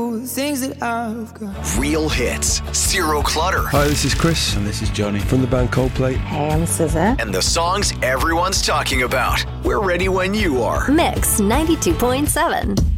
all the things that I've got. Real hits, zero clutter. Hi, this is Chris. And this is Johnny. From the band Coldplay. Hey, I'm SZA. And the songs everyone's talking about. We're ready when you are. Mix 92.7.